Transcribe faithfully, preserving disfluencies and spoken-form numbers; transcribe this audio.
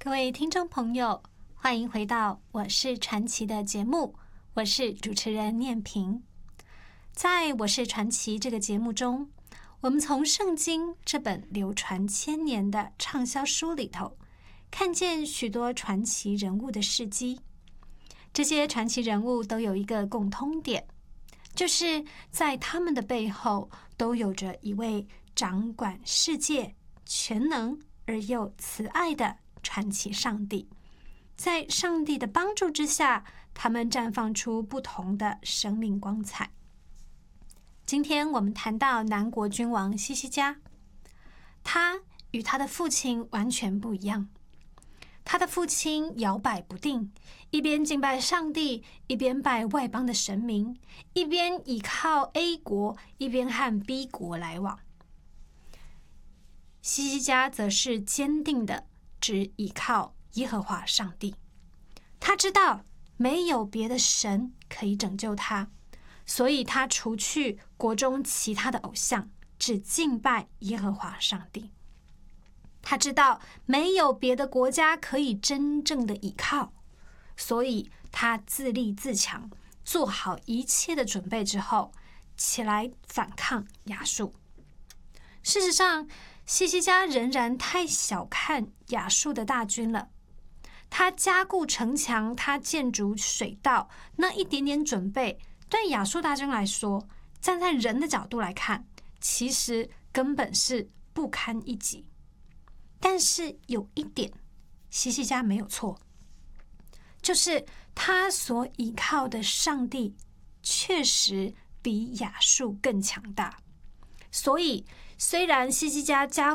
各位听众朋友，欢迎回到我是传奇的节目，我是主持人念萍。在我是传奇这个节目中，我们从圣经这本流传千年的畅销书里头，看见许多传奇人物的事迹。这些传奇人物都有一个共通点，就是在他们的背后都有着一位掌管世界、全能而又慈爱的传奇上帝。在上帝的帮助之下，他们绽放出不同的生命光彩。今天我们谈到南国君王希西家，他与他的父亲完全不一样。他的父亲摇摆不定，一边敬拜上帝，一边拜外邦的神明，一边倚靠 A 国，一边和 B 国来往。希西家则是坚定的只倚靠耶和华上帝，他知道没有别的神可以拯救他，所以他除去国中其他的偶像，只敬拜耶和华上帝。他知道没有别的国家可以真正的倚靠，所以他自立自强，做好一切的准备之后，起来反抗亚述。事实上，希西家仍然太小看亚述的大军了。他加固城墙，他建筑水道，那一点点准备，对亚述大军来说，站在人的角度来看，其实根本是不堪一击。但是有一点，希西家没有错，就是他所依靠的上帝确实比亚述更强大。所以虽然希西家加